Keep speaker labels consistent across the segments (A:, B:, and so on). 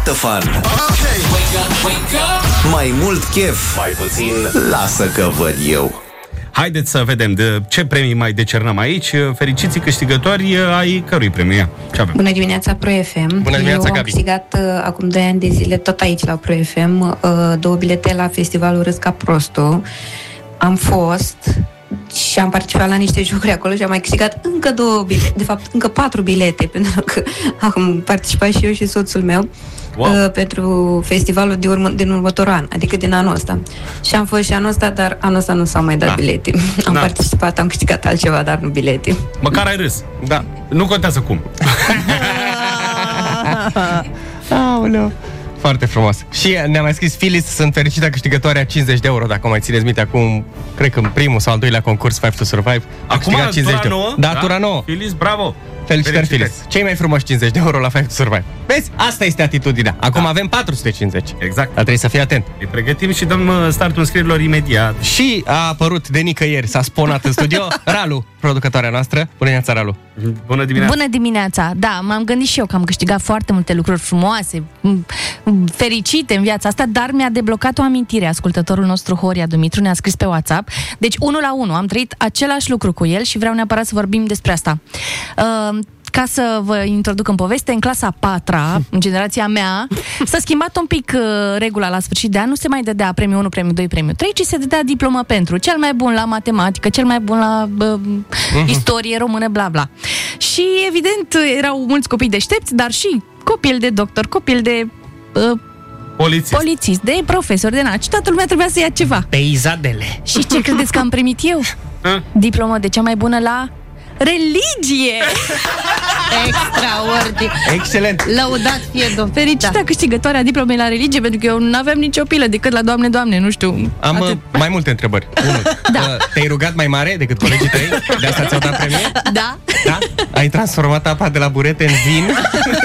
A: toată fun. Mai mult chef, mai puțin lasă că văd eu.
B: Haideți să vedem de ce premii mai decernăm aici. Fericiții câștigători ai cărui premiu? Ce avem?
C: Bună dimineața, Pro FM.
B: Bună dimineața,
C: Eu am
B: Gabi.
C: câștigat acum 2 ani de zile, tot aici la Pro FM, 2 bilete la festivalul Râs ca prostul. Am fost și am participat la niște jocuri acolo și am mai câștigat încă 2 bilete, de fapt încă 4 bilete, pentru că am participat și eu și soțul meu.
B: Wow.
C: Pentru festivalul din următorul an, adică din anul ăsta. Și am fost și anul ăsta, dar anul ăsta nu s-au mai dat bilete. Am participat, am câștigat altceva, dar nu bilete.
B: Măcar ai râs. Da. Nu contează cum.
D: Aoleu. Foarte frumos. Și ne-a mai scris Phyllis, sunt fericită câștigătoarea 50 de euro, dacă mai țineți minte, acum, cred că în primul sau al doilea concurs 5 to Survive. A câștigat 50 de euro. Da, tura nouă.
B: Phyllis, bravo!
D: Felicitări, Phyllis. Cei mai frumoși 50 de euro la 5 to Survive. Vezi? Asta este atitudinea. Acum avem 450.
B: Exact.
D: Dar trebuie să fii atent.
B: Îi pregătim și dăm startul înscrierilor imediat.
D: Și a apărut de nicăieri, s-a sponat în studio, Ralu, producătoarea noastră. Bună dimineața, Ralu.
B: Bună dimineața.
E: Bună dimineața. Da, m-am gândit și eu că am câștigat foarte multe lucruri frumoase, fericite în viața asta, dar mi-a deblocat o amintire. Ascultătorul nostru, Horia Dumitru, ne-a scris pe WhatsApp. Deci, 1 la 1, am trăit același lucru cu el și vreau neapărat să vorbim despre asta. Ca să vă introduc în poveste, în clasa 4-a, în generația mea, s-a schimbat un pic regula la sfârșit de an. Nu se mai dădea premiu 1, premiu 2, premiu 3, ci se dădea diplomă pentru cel mai bun la matematică, cel mai bun la istorie română, bla bla. Și evident erau mulți copii deștepți, dar și copil de doctor, copil de polițist, de profesor, de naci. Toată lumea trebuia să ia ceva.
D: Peizadele.
E: Și ce credeți că am primit eu? Diplomă de cea mai bună la religie! Extraordinar!
D: Excelent!
E: Lăudat fie Domnul! Fericită câștigătoarea diplomei la religie, pentru că eu nu aveam nicio pilă decât la Doamne, Doamne, nu știu.
D: Am mai multe întrebări. Te-ai rugat mai mare decât colegii tăi? De asta ți-au dat premie?
E: Da.
D: Da? Ai transformat apa de la burete în vin?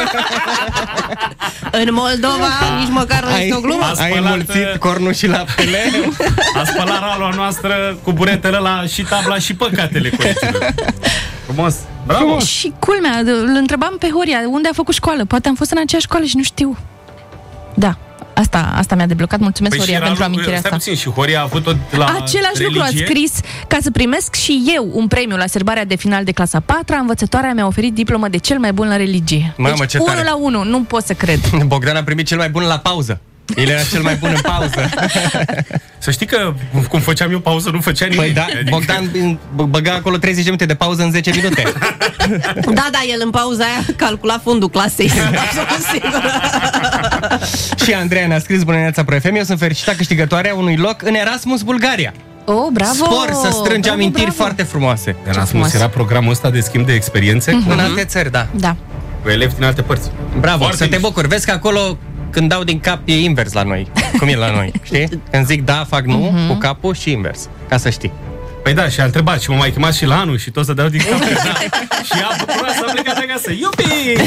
F: În Moldova nici măcar nu este o glumă.
D: Ai înmulțit cornul și laptele?
B: A spălat ralua noastră cu buretele ăla și tabla și păcatele colegilor. Frumos! Bravo!
E: Și culmea, îl întrebam pe Horia unde a făcut școală. Poate am fost în aceeași școală și nu știu. Da. Asta mi-a deblocat. Mulțumesc, Horia, pentru amintirea asta.
B: Puțin, și Horia a avut-o la
E: același lucru a scris, ca să primesc și eu un premiu la serbarea de final de clasa 4-a, învățătoarea mi-a oferit diplomă de cel mai bun la religie.
D: Mamă,
E: deci,
D: ce tare.
E: 1 la 1, nu pot să cred.
D: Bogdan a primit cel mai bun la pauză. El era cel mai bun în pauză.
B: Să știi că cum făceam eu pauză, nu făcea nimeni.
D: Păi da, Bogdan băga acolo 30 de minute de pauză în 10 minute.
F: Da, el în pauza aia calcula fundul clasei. Absolut sigur.
D: Și Andreea ne-a scris: bună dimineața, Pro FM, eu sunt fericită câștigătoarea unui loc în Erasmus, Bulgaria.
E: Oh, bravo!
D: Spor să strângi amintiri foarte frumoase.
B: Erasmus era programul ăsta de schimb de experiențe
D: în alte țări, da.
E: Da.
B: Cu elevi din alte părți.
D: Bravo,
B: Foarte
D: să te bucuri. Vezi că acolo când dau din cap e invers la noi. Cum e la noi, știi? Când zic da, fac nu, cu capul și invers. Ca să știi.
B: Păi da, și a întrebat și mă mai chemat și la anul și tot să dau din cap. Și a bucurat să a plecat acasă. Iupi!